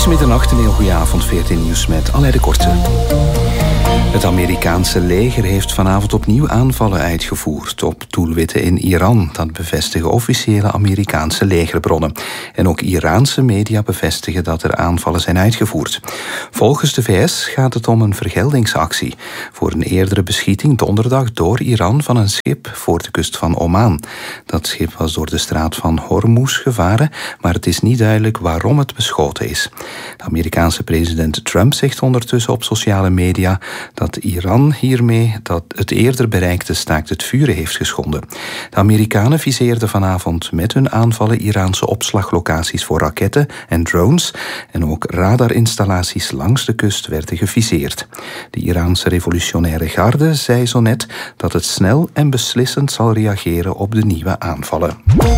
is middernacht, een heel goede avond, 14 Nieuws met Alain de Korte. Het Amerikaanse leger heeft vanavond opnieuw aanvallen uitgevoerd op doelwitten in Iran. Dat bevestigen officiële Amerikaanse legerbronnen. En ook Iraanse media bevestigen dat er aanvallen zijn uitgevoerd. Volgens de VS gaat het om een vergeldingsactie voor een eerdere beschieting donderdag door Iran van een schip voor de kust van Oman. Dat schip was door de straat van Hormuz gevaren, maar het is niet duidelijk waarom het beschoten is. De Amerikaanse president Trump zegt ondertussen op sociale media dat Iran hiermee het eerder bereikte staakt het vuren heeft geschonden. De Amerikanen viseerden vanavond met hun aanvallen Iraanse opslaglocaties voor raketten en drones en ook radarinstallaties langs de kust werden geviseerd. De Iraanse revolutionaire garde zei zo net dat het snel en beslissend zal reageren op de nieuwe aanvallen.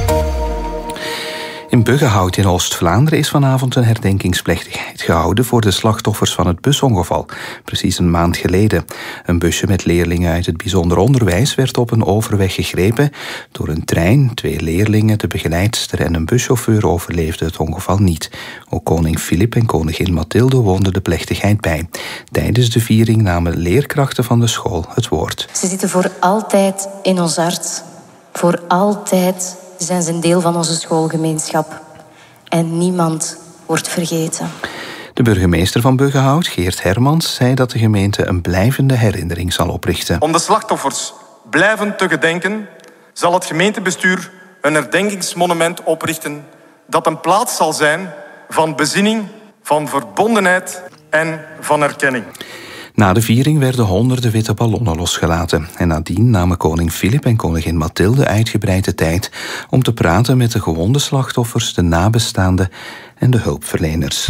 In Buggenhout in Oost-Vlaanderen is vanavond een herdenkingsplechtigheid gehouden voor de slachtoffers van het busongeval, precies een maand geleden. Een busje met leerlingen uit het bijzonder onderwijs werd op een overweg gegrepen door een trein. 2 leerlingen, de begeleidster en een buschauffeur overleefden het ongeval niet. Ook koning Filip en koningin Mathilde woonden de plechtigheid bij. Tijdens de viering namen leerkrachten van de school het woord. Ze zitten voor altijd in ons hart. Voor altijd zijn ze een deel van onze schoolgemeenschap. En niemand wordt vergeten. De burgemeester van Buggenhout, Geert Hermans, zei dat de gemeente een blijvende herinnering zal oprichten. Om de slachtoffers blijvend te gedenken, zal het gemeentebestuur een herdenkingsmonument oprichten dat een plaats zal zijn van bezinning, van verbondenheid en van erkenning. Na de viering werden honderden witte ballonnen losgelaten. En nadien namen koning Filip en koningin Mathilde uitgebreid de tijd om te praten met de gewonde slachtoffers, de nabestaanden en de hulpverleners.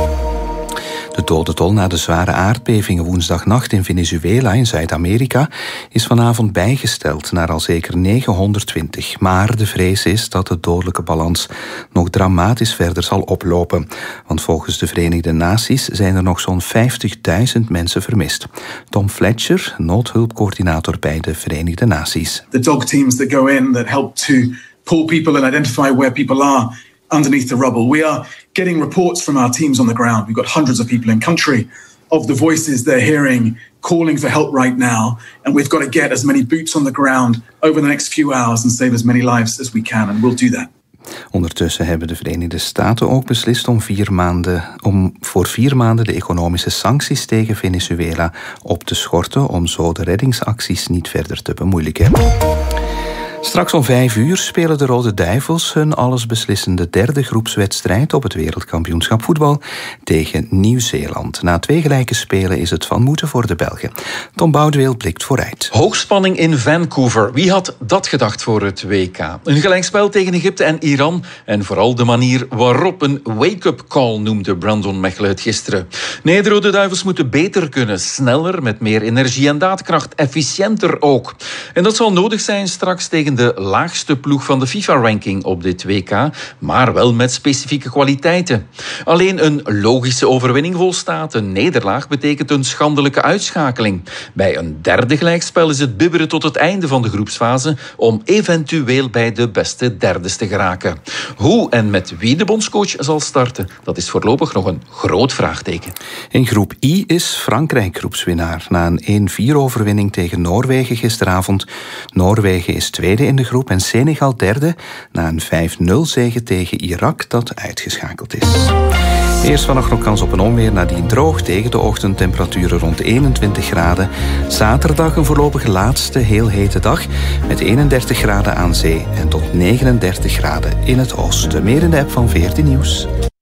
De dodentol na de zware aardbevingen woensdagnacht in Venezuela in Zuid-Amerika is vanavond bijgesteld naar al zeker 920. Maar de vrees is dat de dodelijke balans nog dramatisch verder zal oplopen. Want volgens de Verenigde Naties zijn er nog zo'n 50.000 mensen vermist. Tom Fletcher, noodhulpcoördinator bij de Verenigde Naties. The dog teams that go in that help to pull people and identify where people are underneath the rubble. We are getting reports from our teams on the ground. We've got hundreds of people in country of the voices they're hearing calling for help right now. And we've got to get as many boots on the ground over the next few hours and save as many lives as we can. And we'll do that. Ondertussen hebben de Verenigde Staten ook beslist om voor 4 maanden de economische sancties tegen Venezuela op te schorten, om zo de reddingsacties niet verder te bemoeilijken. Straks om 5 uur spelen de Rode Duivels hun allesbeslissende 3e groepswedstrijd op het wereldkampioenschap voetbal tegen Nieuw-Zeeland. Na 2 gelijke spelen is het van moeten voor de Belgen. Tom Boudeweel blikt vooruit. Hoogspanning in Vancouver. Wie had dat gedacht voor het WK? Een gelijkspel tegen Egypte en Iran. En vooral de manier waarop een wake-up call noemde Brandon Mechelen het gisteren. Nee, de Rode Duivels moeten beter kunnen. Sneller, met meer energie en daadkracht. Efficiënter ook. En dat zal nodig zijn straks tegen de laagste ploeg van de FIFA-ranking op dit WK, maar wel met specifieke kwaliteiten. Alleen een logische overwinning volstaat. Een nederlaag betekent een schandelijke uitschakeling. Bij een 3e gelijkspel is het bibberen tot het einde van de groepsfase om eventueel bij de beste derdes te geraken. Hoe en met wie de bondscoach zal starten, dat is voorlopig nog een groot vraagteken. In groep I is Frankrijk groepswinnaar na een 1-4-overwinning tegen Noorwegen gisteravond. Noorwegen is tweede in de groep en Senegal derde na een 5-0-zege tegen Irak dat uitgeschakeld is. Eerst vannacht nog kans op een onweer, nadien droog tegen de ochtendtemperaturen rond 21 graden. Zaterdag een voorlopig laatste heel hete dag met 31 graden aan zee en tot 39 graden in het oosten. Meer in de app van 14 Nieuws.